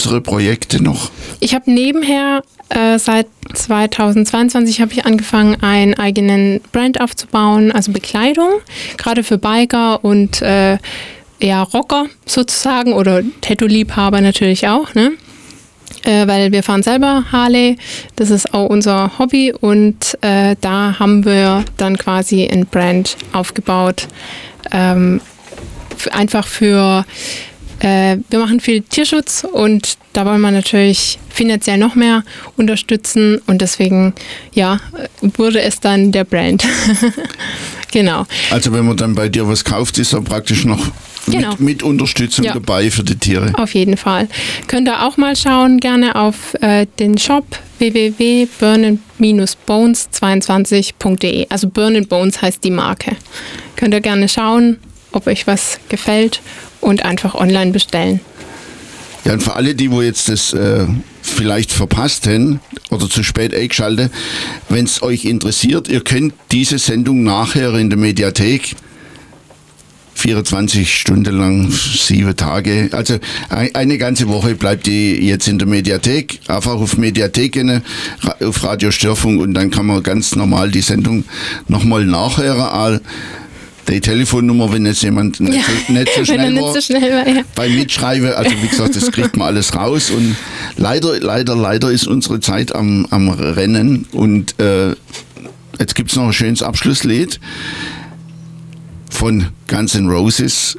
Projekte noch? Ich habe nebenher seit 2022 habe ich angefangen, einen eigenen Brand aufzubauen, also Bekleidung, gerade für Biker und Rocker sozusagen oder Tattoo-Liebhaber natürlich auch, ne? Weil wir fahren selber Harley, das ist auch unser Hobby und da haben wir dann quasi ein Brand aufgebaut, einfach für wir machen viel Tierschutz und da wollen wir natürlich finanziell noch mehr unterstützen und deswegen, wurde es dann der Brand. Genau. Also wenn man dann bei dir was kauft, ist er praktisch noch mit Unterstützung dabei für die Tiere. Auf jeden Fall. Könnt ihr auch mal schauen, gerne auf den Shop www.burn-bones22.de. Also Burn & Bones heißt die Marke. Könnt ihr gerne schauen, ob euch was gefällt und einfach online bestellen. Ja, und für alle, die wo jetzt das vielleicht verpasst haben oder zu spät eingeschaltet, wenn es euch interessiert, ihr könnt diese Sendung nachher in der Mediathek 24 Stunden lang, 7 Tage, also eine ganze Woche bleibt die jetzt in der Mediathek, einfach auf Mediathek gehen, auf Radio Störfunk und dann kann man ganz normal die Sendung nochmal nachhören. Die Telefonnummer, wenn jetzt jemand nicht so schnell war, beim Mitschreiben, also wie gesagt, das kriegt man alles raus und leider ist unsere Zeit am Rennen und jetzt gibt es noch ein schönes Abschlusslied von Guns N' Roses.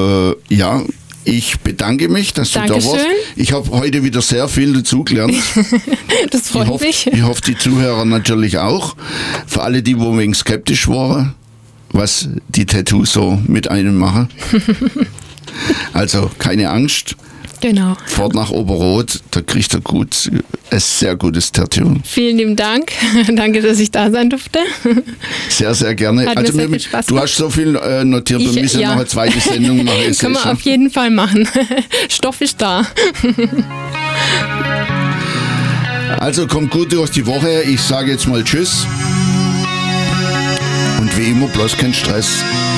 Ich bedanke mich, dass du da warst. Ich habe heute wieder sehr viel dazugelernt. Das freut mich. Ich hoffe, die Zuhörer natürlich auch. Für alle, die wo wegen skeptisch waren, was die Tattoos so mit einem machen. Also keine Angst. Genau. Fahrt nach Oberrot, da kriegt er ein sehr gutes Tattoo. Vielen lieben Dank. Danke, dass ich da sein durfte. Sehr, sehr gerne. Hat mir sehr viel Spaß du hast so viel notiert, wir müssen noch eine zweite Sendung machen. Können wir auf jeden Fall machen. Stoff ist da. Also kommt gut durch die Woche. Ich sage jetzt mal Tschüss. Und wie immer, bloß kein Stress.